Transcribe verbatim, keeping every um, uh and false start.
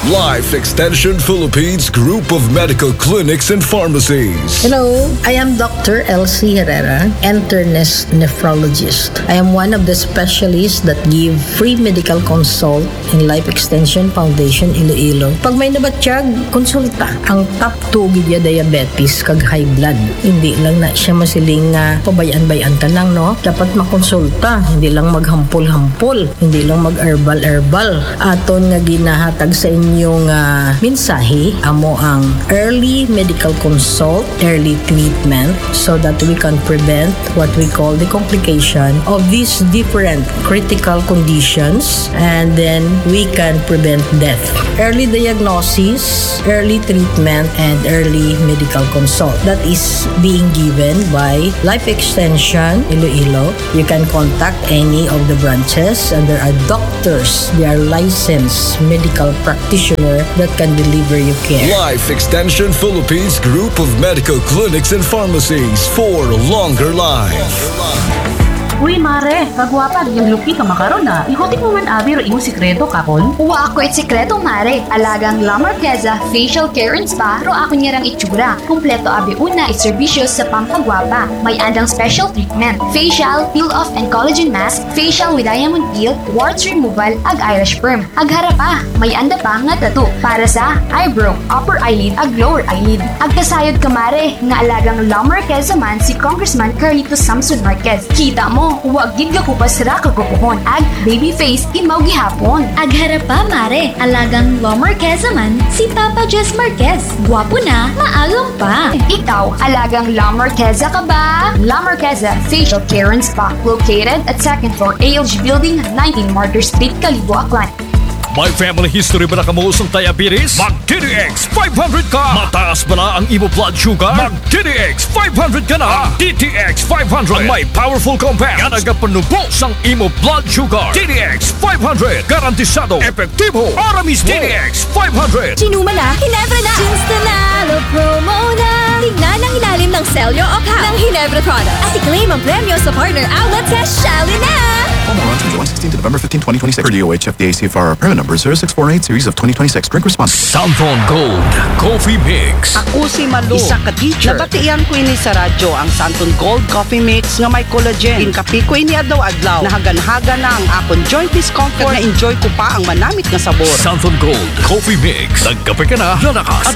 Life Extension Philippines Group of Medical Clinics and Pharmacies. Hello, I am Doctor Elsie Herrera, internist nephrologist. I am one of the specialists that give free medical consult in Life Extension Foundation Iloilo. Pag may nabatsyag, konsulta. Ang top two gidya diabetes kag high blood. Hindi lang na siya masiling uh, pabayan-bayan ka lang, no? Dapat makonsulta, hindi lang maghampol-hampol, hindi lang mag-herbal-herbal. Aton nga ginahatag sa inyong uh, mensahe, amo ang early medical consult, early treatment, so that we can prevent what we call the complication of these different critical conditions, and then we can prevent death. Early diagnosis, early treatment, and early medical consult. That is being given by Life Extension Iloilo. You can contact any of the branches, and there are doctors, they are licensed medical practitioner that can deliver you care. Life Extension Philippines Group of Medical Clinics and Pharmacies for longer life. Uy, mare, kagwapa, yung lupi ka makaroon na. Ikotik mo man abi, ro imong sikreto kapon. Uwa ako it sikreto, mare. Alagang La Marqueza Facial Care and Spa, ro ako niyarang itsura. Kumpleto abi una, iservisyo sa pampagwapa. May andang special treatment. Facial, peel-off and collagen mask, facial with diamond peel, warts removal, ag Irish perm. Ag harapa, may anda pa nga tattoo. Para sa eyebrow, upper eyelid, ag lower eyelid. Ag kasayod ka, mare, nga alagang La Marqueza man si Congressman Carlito Samson Marquez. Kita mo, huwag gid ka kupas ra kagupuhon. Ag baby face imaw gihapon. Ag harapa, mare, alagang La Marqueza man si Papa Jess Marquez. Gwapo na, maalam pa. Ikaw, alagang La Marqueza ka ba? La Marqueza Facial Care and Spa, located at second floor A L G Building, nineteen Martyr Street, Calibo, Aklan. May family history ba na kamuusong diabetes? Mag-D D X five hundred ka! Mataas ba na ang imo blood sugar? Mag-D D X five hundred ka na! D T X five hundred ang may powerful compound nga nagapanubos ang imo blood sugar. D D X five hundred garantisado, epektibo, para mismo. D D X five hundred. Sinuma na, Hinebra na! Instanalo promo na! Tingnan ang ilalim ng selyo o cap ng Hinebra products at i-claim ang premyo sa partner outlet sa Shally na! Promo runs from July sixteenth to November fifteenth, twenty twenty-six. Per D O H F D A C F R permit number zero six four eight series of twenty twenty-six. Drink responsibly. Southern Gold Coffee Mix. Ako si Malu, isa ka teacher. Nabatian ko ini sa radyo ang Santon Gold Coffee Mix nga may collagen. Inkapi ko ini adlaw-adlaw. Nahagan-haga na ang akon joint discomfort na enjoy ko pa ang manamit nga sabor. Southern Gold Coffee Mix. Nagkape ka na, lalakas at